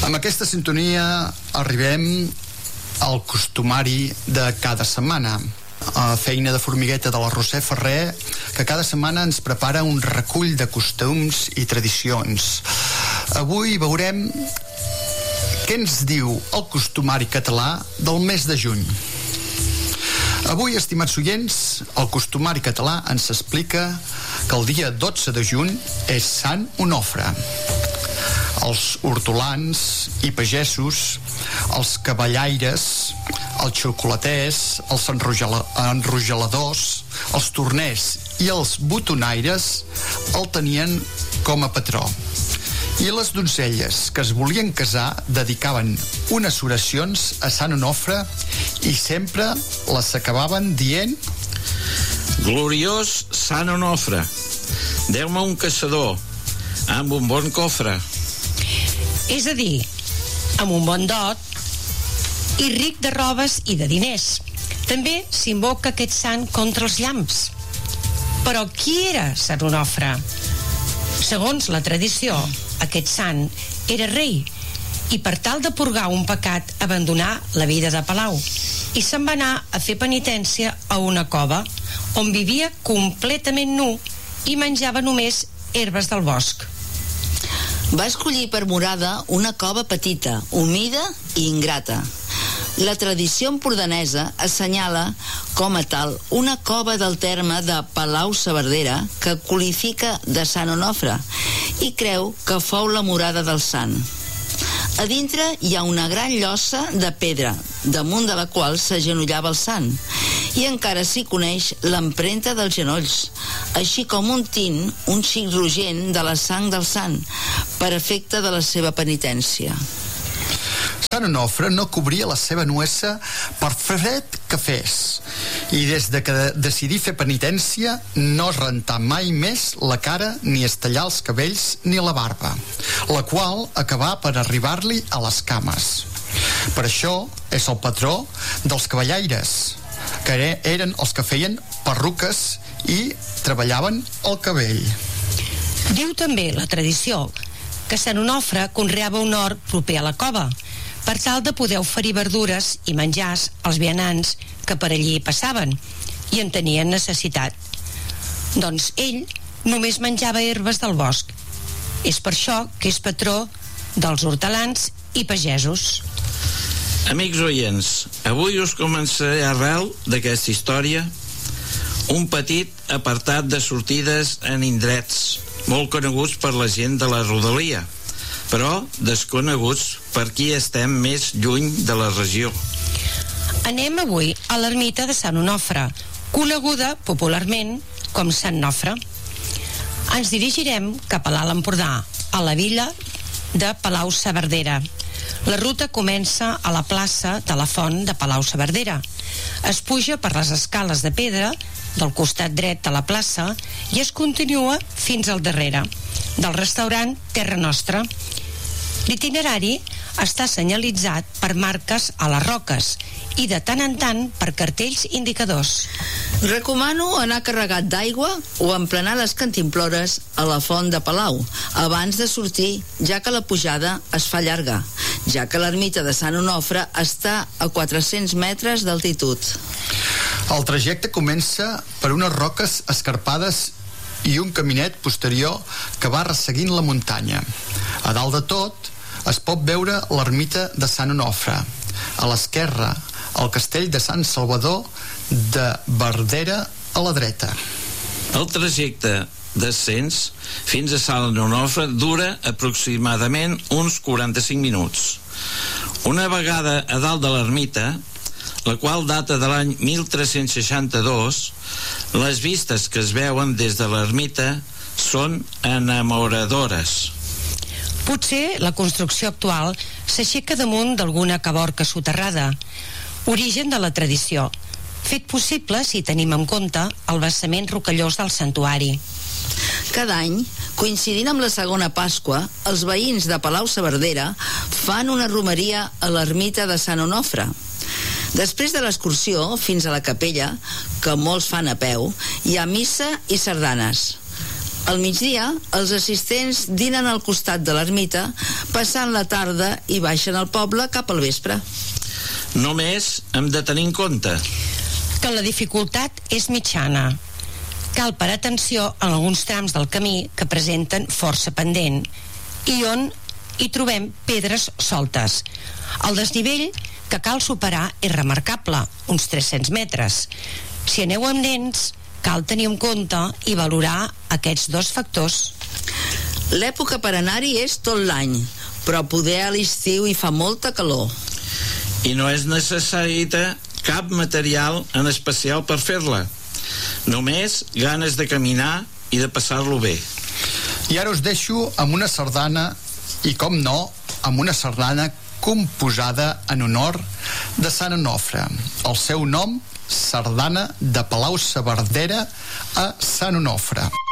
Amb aquesta sintonia arribem al costumari de cada setmana, feina de formigueta de la Roser Ferrer, que cada setmana ens prepara un recull de costums i tradicions. Avui veurem què ens diu el costumari català del mes de juny. Avui, estimats oients, el costumari català ens explica que el dia 12 de juny és Sant Onofre. Els hortolans i pagesos, els caballaires, els xocolaters, els enrogeladors, els torners i els botonaires el tenien com a patró. I les donzelles que es volien casar dedicaven unes oracions a Sant Onofre i sempre les acabaven dient: Gloriós Sant Onofre, deu-me un caçador amb un bon cofre. És a dir, amb un bon dot i ric de robes i de diners. També s'invoca aquest sant contra els llamps. Però qui era Sant Onofre? Segons la tradició, aquest sant era rei i per tal de purgar un pecat abandonà la vida de palau i se'n va anar a fer penitència a una cova on vivia completament nu i menjava només herbes del bosc. Va escollir per morada una cova petita, humida i ingrata. La tradició empordanesa assenyala com a tal una cova del terme de Palau-saverdera que qualifica de Sant Onofre i creu que fou la morada del sant. A dintre hi ha una gran llosa de pedra, damunt de la qual s'agenollava el sant, i encara s'hi coneix l'empremta dels genolls, així com un tint, un xic rogent de la sang del sant, per efecte de la seva penitència. Sant Onofre no cobria la seva nuessa per fred que fes, i des de que decidí fer penitència no es rentà mai més la cara ni es tallà els cabells ni la barba, la qual acabà per arribar-li a les cames. Per això és el patró dels caballaires, que eren els que feien perruques i treballaven el cabell. Diu també la tradició que Sant Onofre conreava un hort proper a la cova, per tal de poder oferir verdures i menjars als vianants que per allí passaven i en tenien necessitat. Doncs ell només menjava herbes del bosc. És per això que és patró dels hortelans i pagesos. Amics oients, avui us començaré arrel d'aquesta història un petit apartat de sortides en indrets molt coneguts per la gent de la rodalia, però desconeguts per qui estem més lluny de la regió. Anem avui a l'ermita de Sant Onofre, coneguda popularment com Sant Nofre. Ens dirigirem cap a l'Alt Empordà, a la vila de Palau-saverdera. La ruta comença a la plaça de la Font de Palau-saverdera. Es puja per les escales de pedra del costat dret de la plaça i es continua fins al darrere del restaurant Terra Nostra. L'itinerari està senyalitzat per marques a les roques i de tant en tant per cartells indicadors. Recomano anar carregat d'aigua o emplenar les cantimplores a la Font de Palau abans de sortir, ja que la pujada es fa llarga, ja que l'ermita de Sant Onofre està a 400 metres d'altitud. El trajecte comença per unes roques escarpades i un caminet posterior que va resseguint la muntanya. A dalt de tot es pot veure l'ermita de Sant Onofre. A l'esquerra, el castell de Sant Salvador de Verdera a la dreta. El trajecte d'ascens fins a Sant Onofre dura aproximadament uns 45 minuts. Una vegada a dalt de l'ermita, la qual data de l'any 1362, les vistes que es veuen des de l'ermita són enamoradores. Potser la construcció actual s'aixeca damunt d'alguna caborca soterrada, origen de la tradició, fet possible si tenim en compte el vessament rocallós del santuari. Cada any, coincidint amb la segona Pasqua, els veïns de Palau-saverdera fan una romeria a l'ermita de Sant Onofre. Després de l'excursió fins a la capella, que molts fan a peu, hi ha missa i sardanes. Al migdia, els assistents dinen al costat de l'ermita, passant la tarda i baixen al poble cap al vespre. Només hem de tenir en compte que la dificultat és mitjana. Cal parar atenció en alguns trams del camí que presenten força pendent i on hi trobem pedres soltes. El desnivell que cal superar és remarcable, uns 300 metres. Si aneu amb nens, cal tenir en compte i valorar aquests dos factors. L'època per anar-hi és tot l'any, però poder a l'estiu hi fa molta calor. i no és necessari cap material en especial per fer-la. Només ganes de caminar i de passar-lo bé. I ara us deixo amb una sardana i, com no, amb una sardana composada en honor de Sant Onofre. El seu nom, Sardana de Palau-saverdera a Sant Onofre.